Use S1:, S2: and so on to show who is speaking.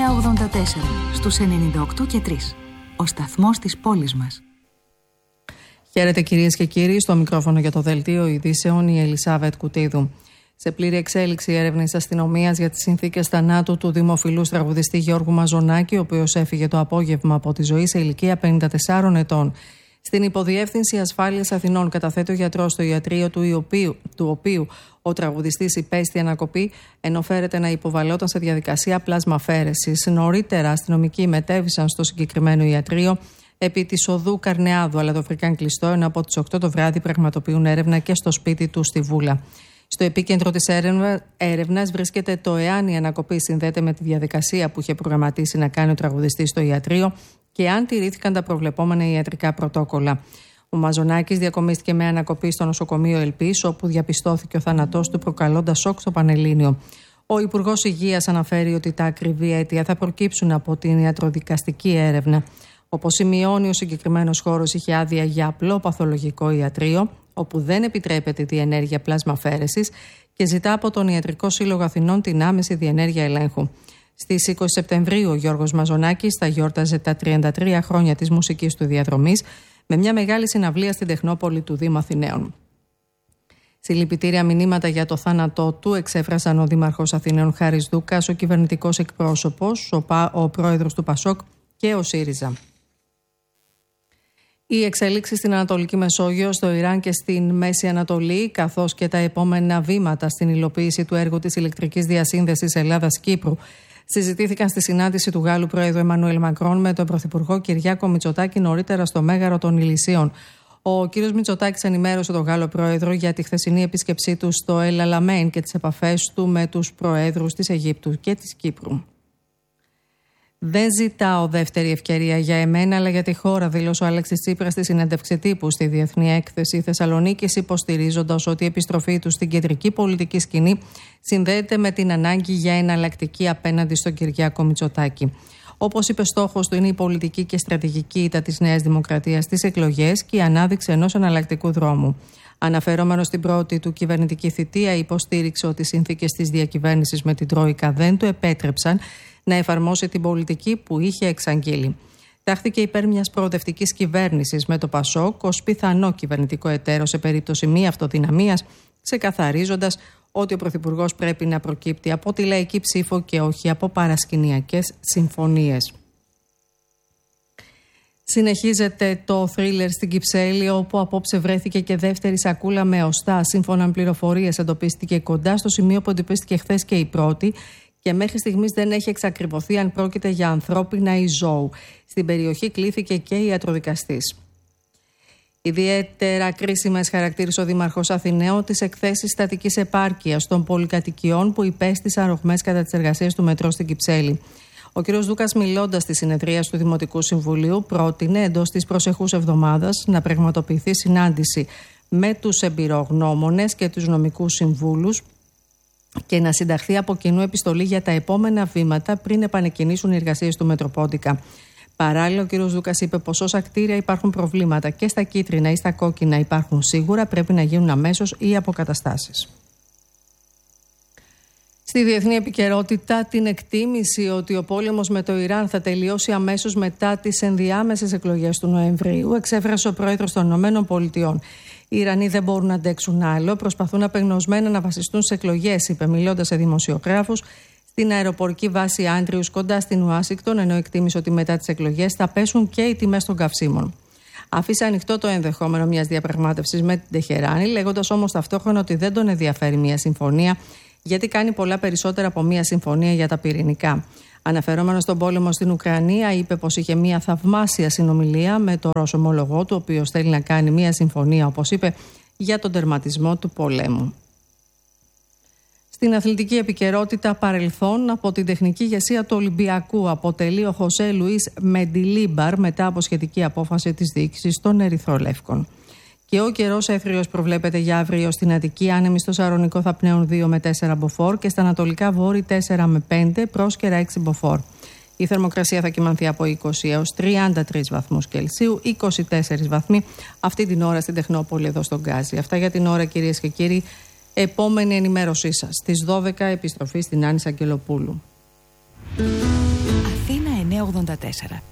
S1: 984 στους 98 και 3. Ο σταθμός της πόλης μας.
S2: Χαίρετε κυρίες και κύριοι, στο μικρόφωνο για το Δελτίο Ειδήσεων η Ελισάβετ Κουτίδου. Σε πλήρη εξέλιξη η έρευνα της αστυνομίας για τις συνθήκες θανάτου του δημοφιλούς τραγουδιστή Γιώργου Μαζονάκη, ο οποίος έφυγε το απόγευμα από τη ζωή σε ηλικία 54 ετών. Στην Υποδιεύθυνση Ασφάλειας Αθηνών καταθέτει ο γιατρός στο ιατρείο του οποίου ο τραγουδιστής υπέστη ανακοπή, ενώ φέρεται να υποβαλλόταν σε διαδικασία πλασμαφέρεσης. Νωρίτερα, αστυνομικοί μετέβησαν στο συγκεκριμένο ιατρείο επί της οδού Καρνεάδου, αλλά το βρήκαν κλειστό, ενώ από τις 8 το βράδυ πραγματοποιούν έρευνα και στο σπίτι του στη Βούλα. Στο επίκεντρο της έρευνας βρίσκεται το εάν η ανακοπή συνδέεται με τη διαδικασία που είχε προγραμματίσει να κάνει ο τραγουδιστής στο ιατρείο και αν τηρήθηκαν τα προβλεπόμενα ιατρικά πρωτόκολλα. Ο Μαζονάκης διακομίστηκε με ανακοπή στο νοσοκομείο Ελπής, όπου διαπιστώθηκε ο θάνατός του, προκαλώντας σοκ στο Πανελλήνιο. Ο Υπουργός Υγείας αναφέρει ότι τα ακριβή αίτια θα προκύψουν από την ιατροδικαστική έρευνα. Όπως σημειώνει, ο συγκεκριμένος χώρος είχε άδεια για απλό παθολογικό ιατρείο, όπου δεν επιτρέπεται η διενέργεια πλασμαφέρεσης και ζητά από τον Ιατρικό Σύλλογο Αθηνών την άμεση διενέργεια ελέγχου. Στις 20 Σεπτεμβρίου ο Γιώργος Μαζονάκης θα γιόρταζε τα 33 χρόνια της μουσικής του διαδρομής με μια μεγάλη συναυλία στην Τεχνόπολη του Δήμου Αθηναίων. Συλληπιτήρια μηνύματα για το θάνατό του εξέφρασαν ο Δήμαρχος Αθηναίων Χάρης Δούκας, ο κυβερνητικός εκπρόσωπος, ο πρόεδρος του ΠΑΣΟΚ και ο ΣΥΡΙΖΑ. Οι εξελίξεις στην Ανατολική Μεσόγειο, στο Ιράν και στην Μέση Ανατολή, καθώς και τα επόμενα βήματα στην υλοποίηση του έργου της ηλεκτρικής διασύνδεσης Ελλάδας-Κύπρου, συζητήθηκαν στη συνάντηση του Γάλλου Πρόεδρου Εμμανουέλ Μακρόν με τον Πρωθυπουργό Κυριάκο Μητσοτάκη νωρίτερα στο Μέγαρο των Ηλυσίων. Ο κ. Μητσοτάκης ενημέρωσε τον Γάλλο Πρόεδρο για τη χθεσινή επίσκεψή του στο El Alamein και τις επαφές του με τους Προέδρους της Αιγύπτου και της Κύπρου. Δεν ζητάω δεύτερη ευκαιρία για εμένα, αλλά για τη χώρα, δήλωσε ο Αλέξης Τσίπρας στη συνέντευξη τύπου στη Διεθνή Έκθεση Θεσσαλονίκης, υποστηρίζοντας ότι η επιστροφή του στην κεντρική πολιτική σκηνή συνδέεται με την ανάγκη για εναλλακτική απέναντι στον Κυριάκο Μητσοτάκη. Όπως είπε, στόχος του είναι η πολιτική και στρατηγική ήττα της Νέας Δημοκρατίας στις εκλογές και η ανάδειξη ενός εναλλακτικού δρόμου. Αναφερόμενο στην πρώτη του κυβερνητική θητεία, υποστήριξε ότι οι συνθήκες της διακυβέρνησης με την Τρόικα δεν του επέτρεψαν να εφαρμόσει την πολιτική που είχε εξαγγείλει. Τάχθηκε υπέρ μιας προοδευτικής κυβέρνησης με το ΠΑΣΟΚ ως πιθανό κυβερνητικό εταίρο σε περίπτωση μη αυτοδυναμίας, ξεκαθαρίζοντας ότι ο Πρωθυπουργός πρέπει να προκύπτει από τη λαϊκή ψήφο και όχι από παρασκηνιακές συμφωνίες. Συνεχίζεται το θρίλερ στην Κυψέλη, όπου απόψε βρέθηκε και δεύτερη σακούλα με οστά. Σύμφωνα με πληροφορίες, εντοπίστηκε κοντά στο σημείο που εντοπίστηκε χθες και η πρώτη, και μέχρι στιγμής δεν έχει εξακριβωθεί αν πρόκειται για ανθρώπινα ή ζώου. Στην περιοχή κλήθηκε και ιατροδικαστής. Ιδιαίτερα κρίσιμες χαρακτήρισε ο Δήμαρχος Αθηναίων τις εκθέσεις στατικής επάρκειας των πολυκατοικιών που υπέστησαν ρογμές κατά τις εργασίες του μετρό στην Κυψέλη. Ο κ. Δούκας, μιλώντας στη συνεδρίαση του Δημοτικού Συμβουλίου, πρότεινε εντός της προσεχούς εβδομάδας να πραγματοποιηθεί συνάντηση με τους εμπειρογνώμονες και τους νομικούς συμβούλους και να συνταχθεί από κοινού επιστολή για τα επόμενα βήματα πριν επανεκκινήσουν οι εργασίες του Μετροπόντικα. Παράλληλα, ο κ. Δούκας είπε πως όσα κτίρια υπάρχουν προβλήματα και στα κίτρινα ή στα κόκκινα υπάρχουν σίγουρα, πρέπει να γίνουν αμέσως οι αποκαταστάσεις. Στη διεθνή επικαιρότητα, την εκτίμηση ότι ο πόλεμος με το Ιράν θα τελειώσει αμέσως μετά τις ενδιάμεσες εκλογές του Νοεμβρίου εξέφρασε ο πρόεδρος των ΗΠΑ. Οι Ιρανοί δεν μπορούν να αντέξουν άλλο, προσπαθούν απεγνωσμένα να βασιστούν σε εκλογές, είπε μιλώντας σε δημοσιογράφους στην αεροπορική βάση Άντριους κοντά στην Ουάσιγκτον, ενώ εκτίμησε ότι μετά τις εκλογές θα πέσουν και οι τιμές των καυσίμων. Άφησε ανοιχτό το ενδεχόμενο μιας διαπραγμάτευσης με την Τεχεράνη, λέγοντας όμως ταυτόχρονα ότι δεν τον ενδιαφέρει μια συμφωνία, γιατί κάνει πολλά περισσότερα από μια συμφωνία για τα πυρηνικά. Αναφερόμενο στον πόλεμο στην Ουκρανία, είπε πως είχε μια θαυμάσια συνομιλία με τον Ρώσο ομολογό του, ο οποίος θέλει να κάνει μια συμφωνία, όπως είπε, για τον τερματισμό του πολέμου. Στην αθλητική επικαιρότητα, παρελθόν από την τεχνική ηγεσία του Ολυμπιακού αποτελεί ο Χωσέ Λουίς Μεντιλίμπαρ μετά από σχετική απόφαση της διοίκησης των Ερυθρολεύκων. Και ο καιρός έθριος προβλέπεται για αύριο στην Αττική, άνεμοι στο Σαρονικό θα πνέουν 2 με 4 μποφόρ και στα ανατολικά βόρη 4 με 5, πρόσκαιρα 6 μποφόρ. Η θερμοκρασία θα κυμανθεί από 20 έως 33 βαθμούς Κελσίου, 24 βαθμοί αυτή την ώρα στην Τεχνόπολη εδώ στον Γκάζι. Αυτά για την ώρα, κυρίες και κύριοι. Επόμενη ενημέρωσή σας στις 12, επιστροφή στην Άννη Αγγελοπούλου.
S1: 1984.